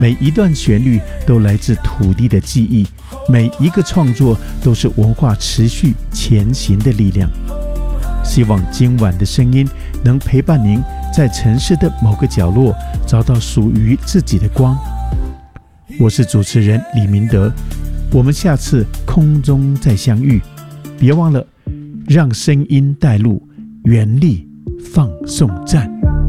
每一段旋律都来自土地的记忆，每一个创作都是文化持续前行的力量。希望今晚的声音能陪伴您在城市的某个角落找到属于自己的光。我是主持人李明德，我们下次空中再相遇。别忘了让声音带路，原力放送站。